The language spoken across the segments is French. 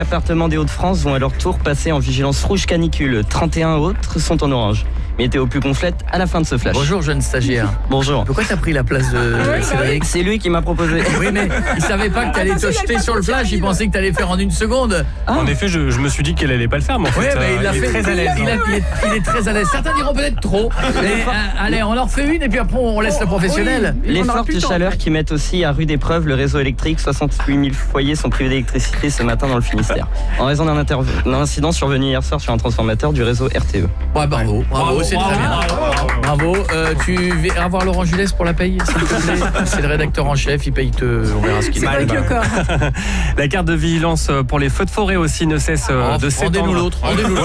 Les appartements des Hauts-de-France vont à leur tour passer en vigilance rouge canicule. 31 autres sont en orange. Météo plus complète à la fin de ce flash. Bonjour jeune stagiaire. Bonjour. Pourquoi t'as pris la place de Cédric ? C'est lui qui m'a proposé. Oui, mais il savait pas que t'allais te jeter sur le flash, il pensait que t'allais faire en une seconde. En effet, je me suis dit qu'elle allait pas le faire, mais en fait, mais il l'a est fait très à l'aise. Il est très à l'aise. Certains diront peut-être trop. Mais, allez, on en refait une et puis après on laisse le professionnel. Les fortes chaleurs qui mettent aussi à rude épreuve le réseau électrique. 68 000 foyers sont privés d'électricité ce matin dans le Finistère. En raison d'un incident survenu hier soir sur un transformateur du réseau RTE. Ouais, bravo, c'est très bien. Bravo. Tu vas voir Laurent Jules pour la paye, s'il te plaît. C'est le rédacteur en chef, il paye on verra ce qu'il a. La carte de vigilance pour les feux de forêt aussi ne cesse de s'étendre. Rendez-nous l'autre.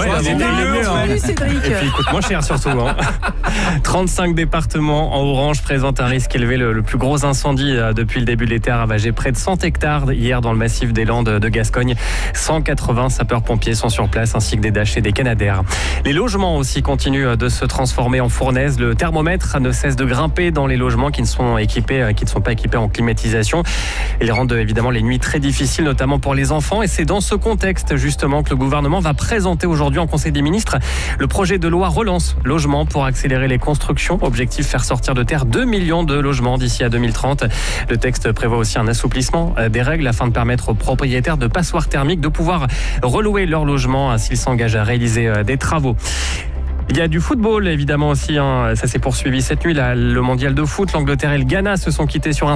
Et puis il coûte moins cher surtout. 35 départements en orange présentent un risque élevé. Le plus gros incendie depuis le début de l'été a ravagé près de 100 hectares hier dans le massif des Landes de Gascogne. 180 sapeurs-pompiers sont sur place ainsi que des Dash et des Canadair. Les logements aussi continuent de se transformer en fournaise. Le thermomètre ne cesse de grimper dans les logements qui ne sont pas équipés en climatisation. Ils rendent évidemment les nuits très difficiles, notamment pour les enfants. Et c'est dans ce contexte justement que le gouvernement va présenter aujourd'hui en Conseil des ministres le projet de loi Relance Logement pour accélérer les constructions. Objectif, faire sortir de terre 2 millions de logements d'ici à 2030. Le texte prévoit aussi un assouplissement des règles afin de permettre aux propriétaires de passoires thermiques de pouvoir relouer leur logement s'ils s'engagent à réaliser des travaux. Il y a du football évidemment aussi, ça s'est poursuivi cette nuit, le mondial de foot. L'Angleterre et le Ghana se sont quittés sur un